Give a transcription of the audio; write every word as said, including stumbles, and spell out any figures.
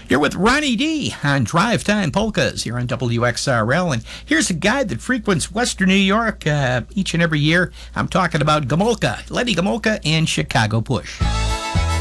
You're with Ronnie D on Drive Time Polkas here on W X R L. And here's a guy that frequents Western New York uh, each and every year. I'm talking about Gomulka, Lenny Gomulka and Chicago Push.